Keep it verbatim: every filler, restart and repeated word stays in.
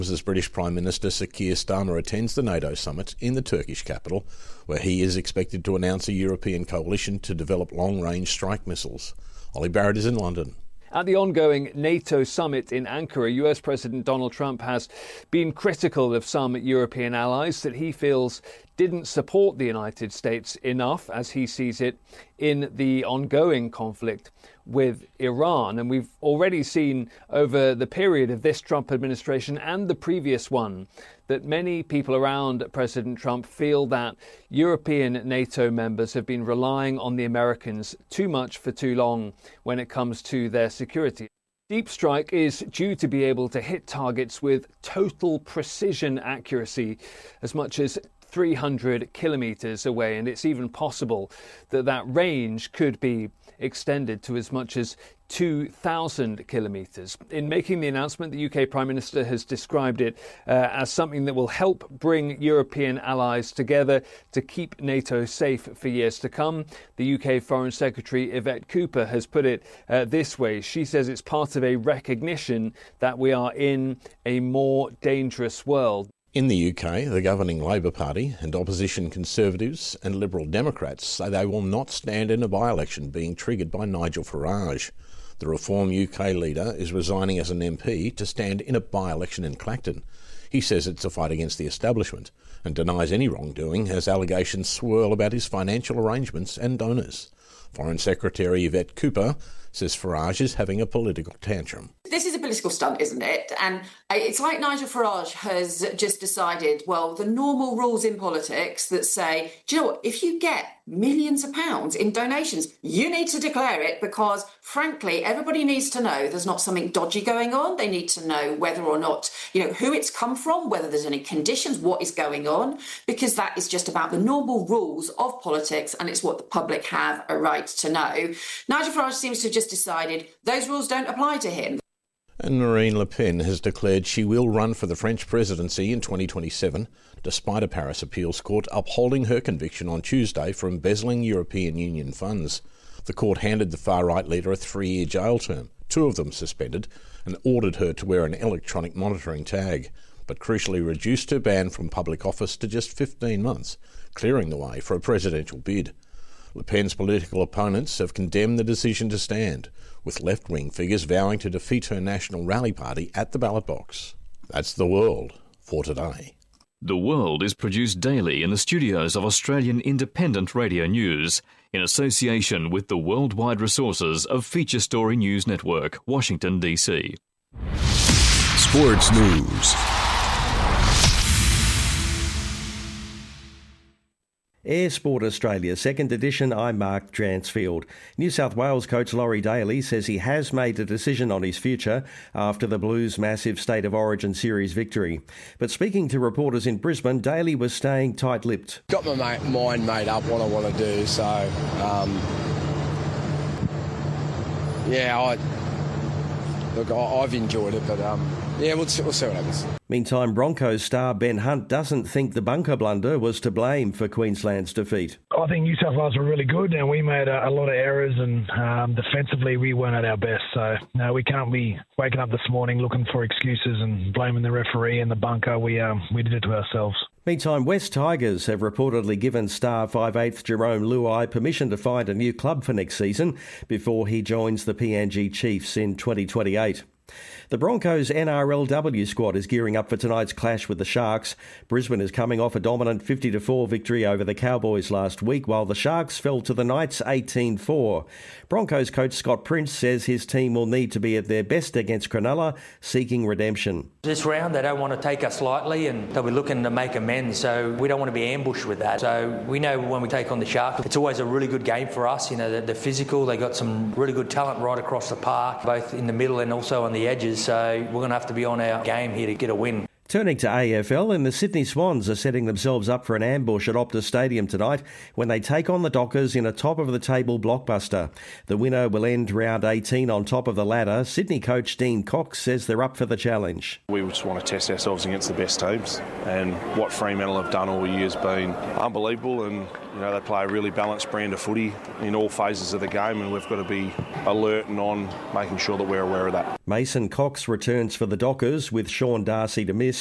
As British Prime Minister Sir Keir Starmer attends the NATO summit in the Turkish capital, where he is expected to announce a European coalition to develop long-range strike missiles. Ollie Barrett is in London. At the ongoing NATO summit in Ankara, U S President Donald Trump has been critical of some European allies that he feels didn't support the United States enough, as he sees it, in the ongoing conflict with Iran. And we've already seen over the period of this Trump administration and the previous one that many people around President Trump feel that European NATO members have been relying on the Americans too much for too long when it comes to their security. Deep Strike is due to be able to hit targets with total precision accuracy, as much as three hundred kilometres away, and it's even possible that that range could be extended to as much as two thousand kilometres. In making the announcement, the U K Prime Minister has described it uh, as something that will help bring European allies together to keep NATO safe for years to come. The U K Foreign Secretary Yvette Cooper has put it uh, this way. She says it's part of a recognition that we are in a more dangerous world. In the U K, the governing Labour Party and opposition Conservatives and Liberal Democrats say they will not stand in a by-election being triggered by Nigel Farage. The Reform U K leader is resigning as an M P to stand in a by-election in Clacton. He says it's a fight against the establishment and denies any wrongdoing as allegations swirl about his financial arrangements and donors. Foreign Secretary Yvette Cooper says Farage is having a political tantrum. This is a political stunt, isn't it? And it's like Nigel Farage has just decided, well, the normal rules in politics that say, do you know what, if you get millions of pounds in donations, you need to declare it because, frankly, everybody needs to know there's not something dodgy going on. They need to know whether or not, you know, who it's come from, whether there's any conditions, what is going on, because that is just about the normal rules of politics and it's what the public have a right to know. Nigel Farage seems to have just decided those rules don't apply to him. And Marine Le Pen has declared she will run for the French presidency in twenty twenty-seven, despite a Paris appeals court upholding her conviction on Tuesday for embezzling European Union funds. The court handed the far-right leader a three-year jail term, two of them suspended, and ordered her to wear an electronic monitoring tag, but crucially reduced her ban from public office to just fifteen months, clearing the way for a presidential bid. Le Pen's political opponents have condemned the decision to stand, with left-wing figures vowing to defeat her National Rally Party at the ballot box. That's The World for today. The World is produced daily in the studios of Australian Independent Radio News, in association with the worldwide resources of Feature Story News Network, Washington, D C. Sports News. Air Sport Australia, second edition, I'm Mark Dransfield. New South Wales coach Laurie Daly says he has made a decision on his future after the Blues' massive State of Origin Series victory. But speaking to reporters in Brisbane, Daly was staying tight-lipped. Got my mind made up what I want to do, so um, yeah, I look, I've enjoyed it, but um, yeah, we'll see, we'll see what happens. Meantime, Broncos star Ben Hunt doesn't think the bunker blunder was to blame for Queensland's defeat. I think New South Wales were really good and we made a, a lot of errors and um, defensively we weren't at our best. So no, we can't be waking up this morning looking for excuses and blaming the referee and the bunker. We um, we did it to ourselves. Meantime, West Tigers have reportedly given star five eighth Jerome Luai permission to find a new club for next season before he joins the P N G Chiefs in twenty twenty-eight. The Broncos N R L W squad is gearing up for tonight's clash with the Sharks. Brisbane is coming off a dominant fifty to four victory over the Cowboys last week, while the Sharks fell to the Knights eighteen four. Broncos coach Scott Prince says his team will need to be at their best against Cronulla, seeking redemption. This round, they don't want to take us lightly and they'll be looking to make amends, so we don't want to be ambushed with that. So we know when we take on the Sharks, it's always a really good game for us. You know, they're, they're physical, they got some really good talent right across the park, both in the middle and also on the edges. So we're going to have to be on our game here to get a win. Turning to A F L, and the Sydney Swans are setting themselves up for an ambush at Optus Stadium tonight when they take on the Dockers in a top-of-the-table blockbuster. The winner will end round eighteen on top of the ladder. Sydney coach Dean Cox says they're up for the challenge. We just want to test ourselves against the best teams, and what Fremantle have done all year has been unbelievable, and You know, they play a really balanced brand of footy in all phases of the game, and we've got to be alert and on making sure that we're aware of that. Mason Cox returns for the Dockers with Sean Darcy to miss.